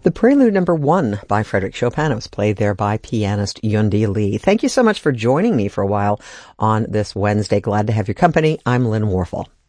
The Prelude Number 1 by Frédéric Chopin. It was played there by pianist Yundi Lee. Thank you so much for joining me for a while on this Wednesday. Glad to have your company. I'm Lynn Warfel.